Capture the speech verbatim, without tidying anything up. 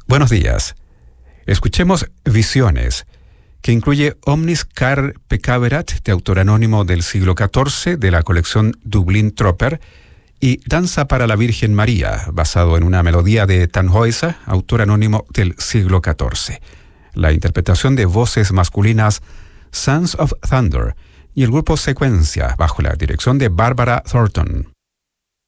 Buenos días. Escuchemos Visiones, que incluye Omnis Car Peccaverat, de autor anónimo del siglo catorce, de la colección Dublin Tropper, y Danza para la Virgen María, basado en una melodía de Tannhäuser, autor anónimo del siglo catorce. La interpretación de voces masculinas Sons of Thunder y el grupo Secuencia, bajo la dirección de Barbara Thornton.